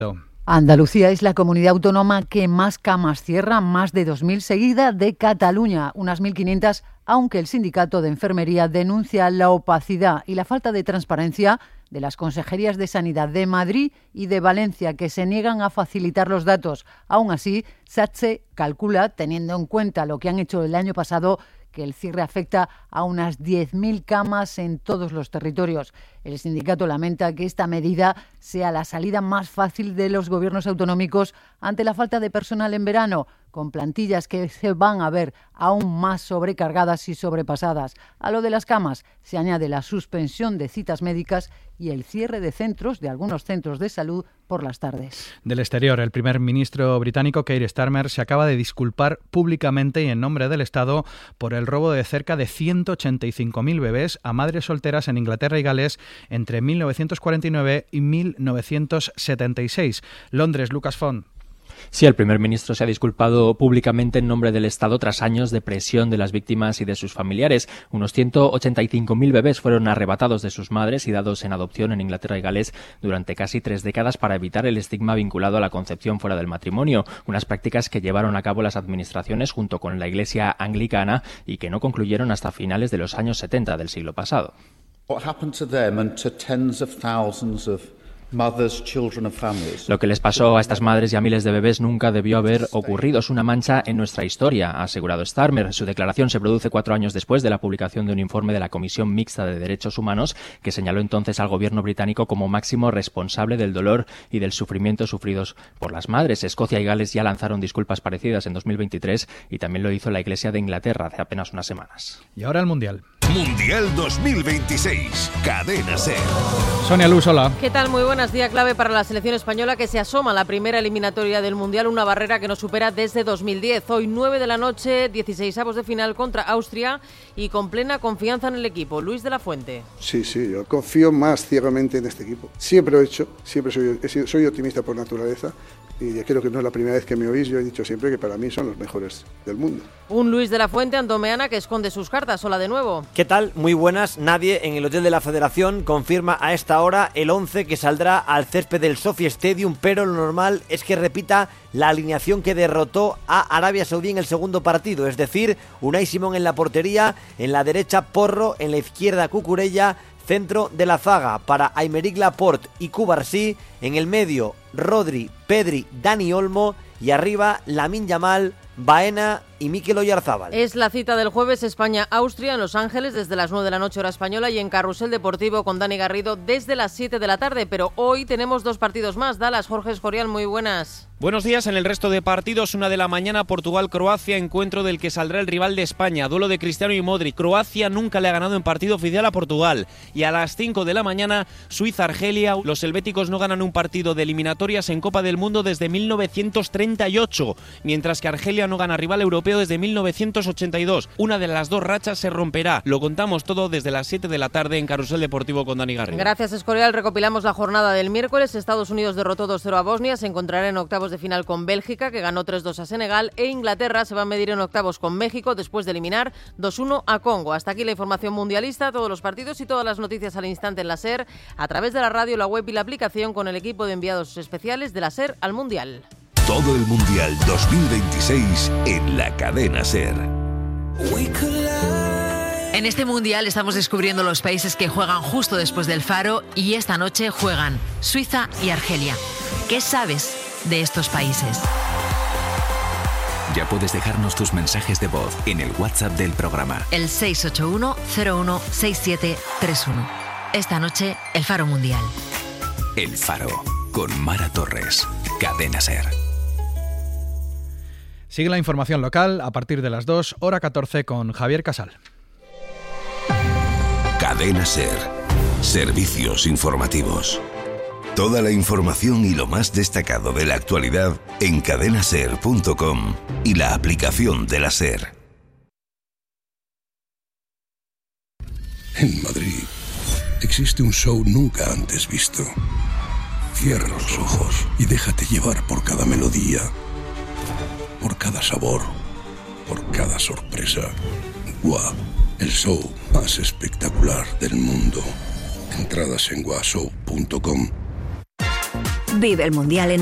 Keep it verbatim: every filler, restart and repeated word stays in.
Andalucía es la comunidad autónoma que más camas cierra, más de dos mil, seguida de Cataluña, unas mil quinientas, aunque el sindicato de enfermería denuncia la opacidad y la falta de transparencia de las consejerías de Sanidad de Madrid y de Valencia, que se niegan a facilitar los datos. Aún así, SATSE calcula, teniendo en cuenta lo que han hecho el año pasado, que el cierre afecta a unas diez mil camas en todos los territorios. El sindicato lamenta que esta medida sea la salida más fácil de los gobiernos autonómicos ante la falta de personal en verano, con plantillas que se van a ver aún más sobrecargadas y sobrepasadas. A lo de las camas se añade la suspensión de citas médicas y el cierre de centros, de algunos centros de salud, por las tardes. Del exterior, el primer ministro británico Keir Starmer se acaba de disculpar públicamente y en nombre del Estado por el robo de cerca de ciento ochenta y cinco mil bebés a madres solteras en Inglaterra y Gales entre mil novecientos cuarenta y nueve y mil novecientos setenta y seis. Londres, Lucas Font. Sí, el primer ministro se ha disculpado públicamente en nombre del Estado tras años de presión de las víctimas y de sus familiares. Unos ciento ochenta y cinco mil bebés fueron arrebatados de sus madres y dados en adopción en Inglaterra y Gales durante casi tres décadas para evitar el estigma vinculado a la concepción fuera del matrimonio, unas prácticas que llevaron a cabo las administraciones junto con la Iglesia anglicana y que no concluyeron hasta finales de los años setenta del siglo pasado. What happened to them and to tens of thousands of mothers, children and families. Lo que les pasó a estas madres y a miles de bebés nunca debió haber ocurrido. Es una mancha en nuestra historia, ha asegurado Starmer. Su declaración se produce cuatro años después de la publicación de un informe de la Comisión Mixta de Derechos Humanos que señaló entonces al gobierno británico como máximo responsable del dolor y del sufrimiento sufridos por las madres. Escocia y Gales ya lanzaron disculpas parecidas en dos mil veintitrés y también lo hizo la Iglesia de Inglaterra hace apenas unas semanas. Y ahora el Mundial. Mundial dos mil veintiséis, Cadena SER. Sonia Luz, hola. ¿Qué tal? Muy buenas. Día clave para la selección española que se asoma a la primera eliminatoria del Mundial, una barrera que no supera desde dos mil diez. Hoy nueve de la noche, dieciseisavos de final contra Austria y con plena confianza en el equipo. Luis de la Fuente. Sí, sí, yo confío más ciegamente en este equipo. Siempre lo he hecho, siempre soy, he sido, soy optimista por naturaleza. Y creo que no es la primera vez que me oís, yo he dicho siempre que para mí son los mejores del mundo. Un Luis de la Fuente Andomeana que esconde sus cartas. Hola de nuevo. ¿Qué tal? Muy buenas. Nadie en el Hotel de la Federación confirma a esta hora el once que saldrá al césped del Sophie Stadium, pero lo normal es que repita la alineación que derrotó a Arabia Saudí en el segundo partido, es decir, Unai Simón en la portería, en la derecha Porro, en la izquierda Cucurella, centro de la zaga para Aymeric Laporte y Cubarsí, en el medio Rodri, Pedri, Dani Olmo y arriba Lamine Yamal, Baena y Mikel Oyarzábal. Es la cita del jueves España-Austria en Los Ángeles desde las nueve de la noche hora española y en Carrusel Deportivo con Dani Garrido desde las siete de la tarde, pero hoy tenemos dos partidos más. Dallas, Jorge Escorial, muy buenas. Buenos días. En el resto de partidos, una de la mañana, Portugal-Croacia, encuentro del que saldrá el rival de España, duelo de Cristiano y Modric. Croacia nunca le ha ganado en partido oficial a Portugal. Y a las cinco de la mañana, Suiza-Argelia. Los helvéticos no ganan un partido de eliminatorias en Copa del Mundo desde mil novecientos treinta y ocho, mientras que Argelia no gana rival europeo desde mil novecientos ochenta y dos. Una de las dos rachas se romperá. Lo contamos todo desde las siete de la tarde en Carrusel Deportivo con Dani Garrido. Gracias, Escorial. Recopilamos la jornada del miércoles. Estados Unidos derrotó dos cero a Bosnia. Se encontrará en octavos de final con Bélgica, que ganó tres dos a Senegal, e Inglaterra se va a medir en octavos con México después de eliminar dos uno a Congo. Hasta aquí la información mundialista, todos los partidos y todas las noticias al instante en la SER, a través de la radio, la web y la aplicación con el equipo de enviados especiales de la SER al Mundial. Todo el Mundial dos mil veintiséis en la Cadena SER. En este Mundial estamos descubriendo los países que juegan justo después del Faro y esta noche juegan Suiza y Argelia. ¿Qué sabes de estos países? Ya puedes dejarnos tus mensajes de voz en el WhatsApp del programa. El seis ocho uno cero uno seis siete tres uno. Esta noche, el Faro Mundial. El Faro, con Mara Torres. Cadena SER. Sigue la información local a partir de las dos, hora catorce, con Javier Casal. Cadena SER. Servicios informativos. Toda la información y lo más destacado de la actualidad en cadena ser punto com y la aplicación de la SER. En Madrid existe un show nunca antes visto. Cierra los ojos y déjate llevar por cada melodía, por cada sabor, por cada sorpresa. Gua, el show más espectacular del mundo. Entradas en gua show punto com. Vive el Mundial en